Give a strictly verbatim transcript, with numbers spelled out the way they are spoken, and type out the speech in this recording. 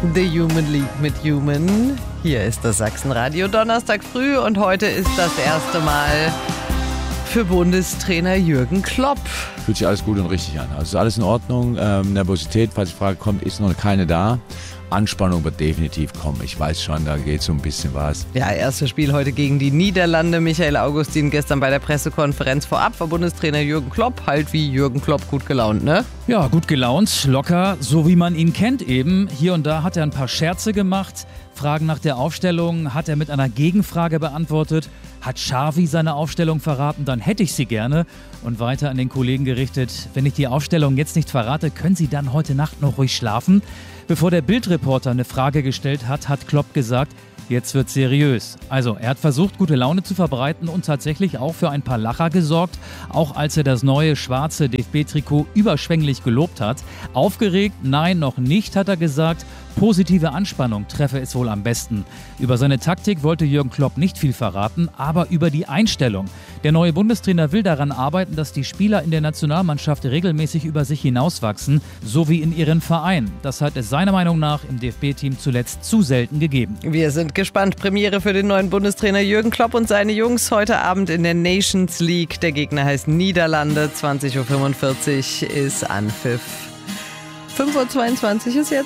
The Human League mit Human. Hier ist das Sachsenradio Donnerstag früh und heute ist das erste Mal für Bundestrainer Jürgen Klopp. Fühlt sich alles gut und richtig an. Also ist alles in Ordnung. Ähm, Nervosität, falls die Frage kommt, ist noch keine da. Anspannung wird definitiv kommen. Ich weiß schon, da geht so ein bisschen was. Ja, erstes Spiel heute gegen die Niederlande. Michael Augustin gestern bei der Pressekonferenz vorab war Bundestrainer Jürgen Klopp halt wie Jürgen Klopp gut gelaunt, ne? Ja, gut gelaunt, locker, so wie man ihn kennt eben. Hier und da hat er ein paar Scherze gemacht. Fragen nach der Aufstellung hat er mit einer Gegenfrage beantwortet. Hat Xavi seine Aufstellung verraten, dann hätte ich sie gerne. Und weiter an den Kollegen gerichtet, wenn ich die Aufstellung jetzt nicht verrate, können Sie dann heute Nacht noch ruhig schlafen? Bevor der Bildreporter eine Frage gestellt hat, hat Klopp gesagt, jetzt wird seriös. Also er hat versucht, gute Laune zu verbreiten und tatsächlich auch für ein paar Lacher gesorgt, auch als er das neue schwarze D F B-Trikot überschwänglich gelobt hat. Aufgeregt? Nein, noch nicht, hat er gesagt. Positive Anspannung treffe es wohl am besten. Über seine Taktik wollte Jürgen Klopp nicht viel verraten, aber über die Einstellung. Der neue Bundestrainer will daran arbeiten, dass die Spieler in der Nationalmannschaft regelmäßig über sich hinauswachsen, so wie in ihren Vereinen. Das hat es seiner Meinung nach im D F B-Team zuletzt zu selten gegeben. Wir sind gespannt. Premiere für den neuen Bundestrainer Jürgen Klopp und seine Jungs heute Abend in der Nations League. Der Gegner heißt Niederlande. zwanzig Uhr fünfundvierzig ist Anpfiff. fünf Uhr zweiundzwanzig ist jetzt.